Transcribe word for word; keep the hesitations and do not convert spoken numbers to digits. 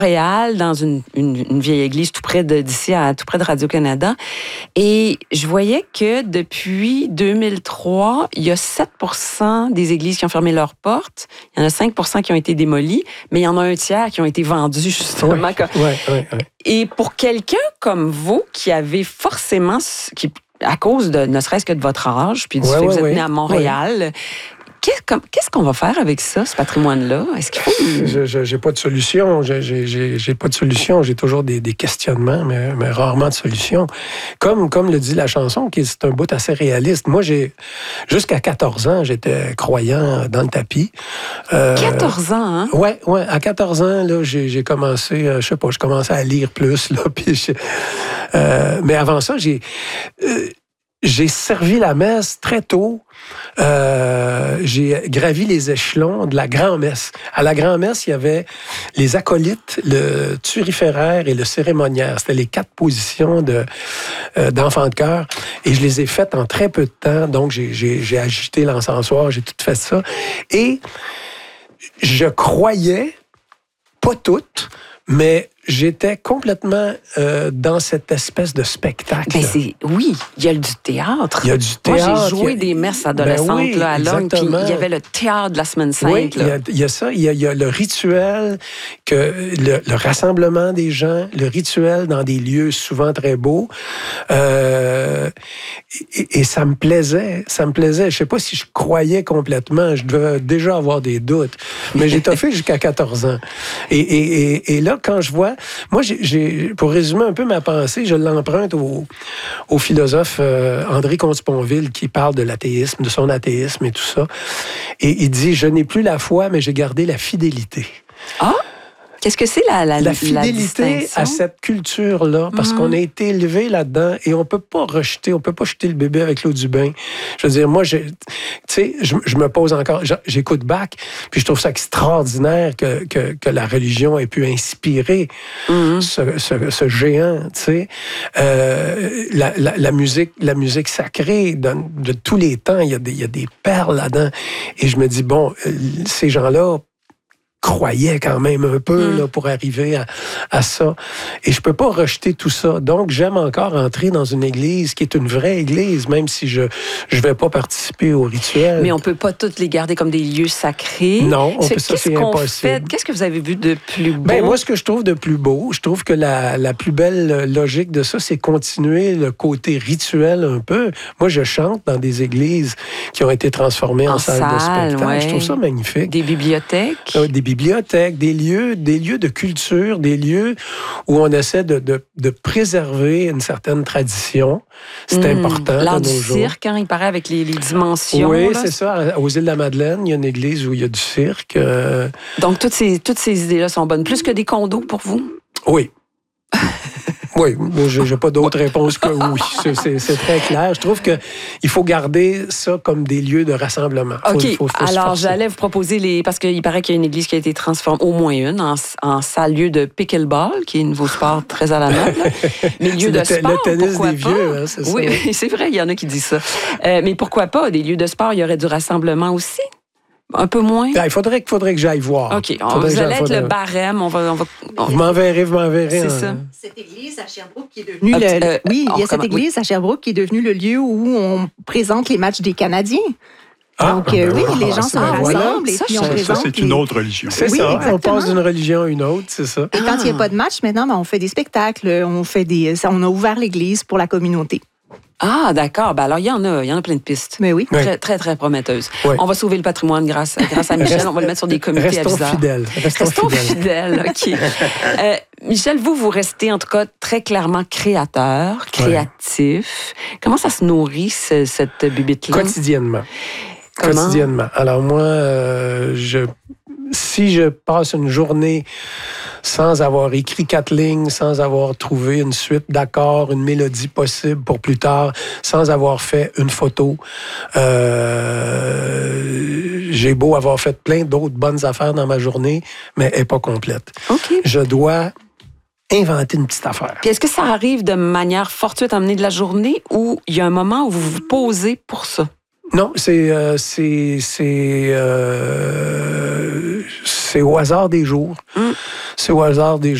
Montréal, dans une, une, une vieille église tout près de, d'ici, à, tout près de Radio-Canada. Et je voyais que depuis deux mille trois, il y a sept pour cent des églises qui ont fermé leurs portes. Il y en a cinq pour cent qui ont été démolies, mais il y en a un tiers qui ont été vendus, justement. Oui, oui, oui, oui. Et pour quelqu'un comme vous, qui avez forcément, qui, à cause de, ne serait-ce que de votre âge, puis du oui, fait que oui, vous êtes oui. né à Montréal... Oui. Qu'est-ce qu'on va faire avec ça, ce patrimoine-là? Est-ce qu'il faut... Je, je, j'ai pas de solution. J'ai, j'ai, j'ai pas de solution. J'ai toujours des, des questionnements, mais, mais rarement de solution. Comme, comme le dit la chanson, qui c'est un bout assez réaliste. Moi, j'ai jusqu'à quatorze ans, j'étais croyant dans le tapis. Euh, quatorze ans, hein? Ouais, ouais. À quatorze ans, là, j'ai, j'ai commencé, euh, je sais pas, je commençais à lire plus, là. Puis je, euh, mais avant ça, j'ai... Euh, J'ai servi la messe très tôt. Euh, j'ai gravi les échelons de la grand-messe. À la grand-messe, il y avait les acolytes, le turiféraire et le cérémoniaire. C'était les quatre positions de, euh, d'enfants de chœur. Et je les ai faites en très peu de temps. Donc, j'ai, j'ai, j'ai agité l'encensoir, j'ai tout fait ça. Et je croyais, pas toutes, mais j'étais complètement euh, dans cette espèce de spectacle. Ben c'est, oui, il y a du théâtre. Il y a du théâtre. Moi, j'ai joué a... des messes adolescentes ben oui, là, à Longue, puis il y avait le théâtre de la Semaine Sainte. Oui, il y, a, il y a ça. Il y a, il y a le rituel, que le, le rassemblement des gens, le rituel dans des lieux souvent très beaux. Euh, et, et ça me plaisait. Ça me plaisait. Je ne sais pas si je croyais complètement. Je devais déjà avoir des doutes. Mais j'ai toffé jusqu'à quatorze ans. Et, et, et, et là, quand je vois... Moi, j'ai, j'ai, pour résumer un peu ma pensée, je l'emprunte au, au philosophe euh, André Comte-Sponville qui parle de l'athéisme, de son athéisme et tout ça. Et il dit « Je n'ai plus la foi, mais j'ai gardé la fidélité. » Ah! Qu'est-ce que c'est la, la, la fidélité la à cette culture-là, parce mmh. qu'on a été élevé là-dedans et on peut pas rejeter, on peut pas jeter le bébé avec l'eau du bain. Je veux dire, moi, tu sais, je, je me pose encore, j'écoute Bach, puis je trouve ça extraordinaire que, que, que la religion ait pu inspirer mmh. ce, ce, ce géant, tu sais. Euh, la, la, la musique, la musique sacrée de, de tous les temps, il y a des, il y a des perles là-dedans. Et je me dis, bon, ces gens-là croyais quand même un peu mmh. là, pour arriver à, à ça. Et je peux pas rejeter tout ça. Donc, j'aime encore entrer dans une église qui est une vraie église, même si je je vais pas participer au rituel. Mais on peut pas toutes les garder comme des lieux sacrés. Non, on c'est, peut, ça, c'est impossible. Fait? Qu'est-ce que vous avez vu de plus beau? Ben, moi, ce que je trouve de plus beau, je trouve que la, la plus belle logique de ça, c'est continuer le côté rituel un peu. Moi, je chante dans des églises qui ont été transformées en, en salles salle, de spectacle. Ouais. Je trouve ça magnifique. Des bibliothèques. Euh, des bibliothèques, des lieux, des lieux de culture, des lieux où on essaie de, de, de préserver une certaine tradition. C'est mmh. important. L'art du cirque, hein, il paraît, avec les, les dimensions. Oui, là. c'est ça. Aux îles de la Madeleine, il y a une église où il y a du cirque. Euh... Donc, toutes ces, toutes ces idées-là sont bonnes. Plus que des condos pour vous? Oui. Oui, je n'ai pas d'autre réponse que oui. C'est, c'est, c'est très clair. Je trouve qu'il faut garder ça comme des lieux de rassemblement. Faut, OK. Faut, faut Alors, j'allais vous proposer les... Parce qu'il paraît qu'il y a une église qui a été transformée, au moins une, en, en salle lieu de pickleball, qui est un nouveau sport très à la mode. Mais lieu de te, sport, le tennis pourquoi des pas? Vieux, hein, c'est oui, ça. Oui, c'est vrai, il y en a qui disent ça. Euh, mais pourquoi pas? Des lieux de sport, il y aurait du rassemblement aussi? Un peu moins? Ben, il faudrait, faudrait que j'aille voir. OK. On, vous allez être faudrait... le barème. On va, on va, on... Vous m'enverrez, vous m'enverrez. C'est hein. ça. Cette église à Sherbrooke qui est devenue... Ah, le, euh, oui, il y a cette église oui. à Sherbrooke qui est devenue le lieu où on présente les matchs des Canadiens. Ah, Donc, ben euh, oui, voilà, les gens se rassemblent et puis on ça, présente... Ça, c'est une autre religion. C'est oui, ça, exactement. on passe d'une religion à une autre, c'est ça. Et quand il n'y a pas de match, maintenant, ben, on fait des spectacles, on, fait des, on a ouvert l'église pour la communauté. Ah, d'accord. Ben alors, il y en a, il y en a plein de pistes. Mais oui. Très, très, très prometteuses. Oui. On va sauver le patrimoine grâce, grâce à Michel. Reste, on va le mettre sur des comités restons aviseurs. Fidèles. Restons, restons fidèles. fidèles. OK. euh, Michel, vous, vous restez en tout cas très clairement créateur, créatif. Ouais. Comment ça se nourrit, ce, cette bibite-là? Quotidiennement. Comment? Quotidiennement. Alors moi, euh, je, si je passe une journée sans avoir écrit quatre lignes, sans avoir trouvé une suite d'accords, une mélodie possible pour plus tard, sans avoir fait une photo, euh, j'ai beau avoir fait plein d'autres bonnes affaires dans ma journée, mais elle n'est pas complète. Okay. Je dois inventer une petite affaire. Puis est-ce que ça arrive de manière fortuite à mener de la journée ou il y a un moment où vous vous posez pour ça? Non, c'est... Euh, c'est, c'est, euh, c'est c'est au hasard des jours. Mm. C'est au hasard des